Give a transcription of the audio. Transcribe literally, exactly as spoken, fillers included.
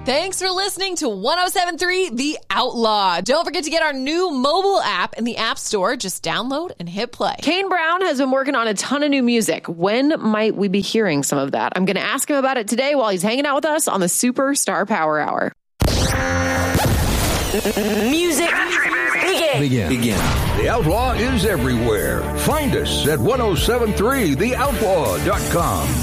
Thanks for listening to one oh seven point three The Outlaw. Don't forget to get our new mobile app in the App Store. Just download and hit play. Kane Brown has been working on a ton of new music. When might we be hearing some of that? I'm going to ask him about it today while he's hanging out with us on the Superstar Power Hour. Music begin. Begin. Begin. The Outlaw is everywhere. Find us at ten seventy-three the outlaw dot com.